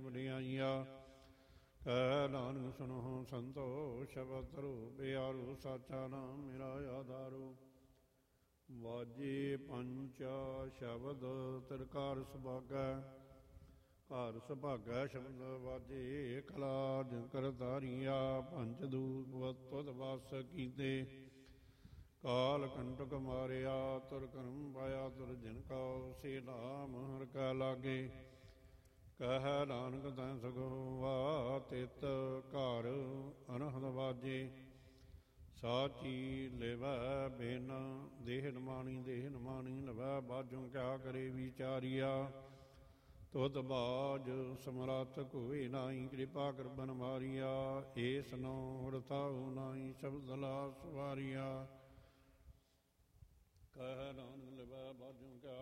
ਵਡਿਆਈਆਂ। ਕਹਿ ਨਾਨਕ ਸੁਣੋ ਸੰਤੋ ਸ਼ਬਦ ਧਰੋ, ਪਿਆਰੋ ਸਾਚਾ ਨਾਮ ਮੇਰਾ ਆਧਾਰੋ। ਵਾਜੇ ਪੰਚਾ ਸ਼ਬਦ ਤਿਰਕਾਰ ਸੁਭਾਗੈ, ਘਰ ਸੁਭਾਗੈ ਸ਼ਬਦ ਵਾਜੇ। ਕਲਾ ਜਿ ਕਰਤਾਰੀਆ ਪੰਚ ਦੂਤ ਤੁਧ ਵਸ ਕੀਤੇ। ਕਾਲ ਕੰਟਕ ਮਾਰਿਆ ਤੁਰ ਕਰਮ ਪਾਇਆ, ਤੁਰ ਜਿਨ ਕਉ ਸੇ ਨਾਮ ਹਰਿ ਕੈ ਲਾਗੇ। ਕਹਿ ਨਾਨਕ ਤੈ ਸਗੋਆ ਤਿਤ ਘਰ ਅਨਹਦ ਵਾਜੇ। ਸਾਚੀ ਲਿਵੈ ਬਿਨ ਦੇਹ ਨਮਾਣੀ, ਦੇਹ ਨਮਾਣੀ ਲਵੈ ਬਾਝੋਂ ਕਿਆ ਕਰੇ ਵਿਚਾਰੀਆ। ਤੁਧ ਬਾਝ ਸਮਰੱਥ ਕੋਈ ਨਾਹੀ, ਕਿਰਪਾ ਕਰ ਬਨ ਮਾਰੀਆ। ਏਸ ਨੋ ਹਰਥਾਉ ਨਾਹੀ, ਸ਼ਬਦ ਲਾ ਸਵਾਰੀਆ। ਕਹਿ ਨਾਨਕ ਲਿਵੈ ਬਾਝੋਂ ਕਿਆ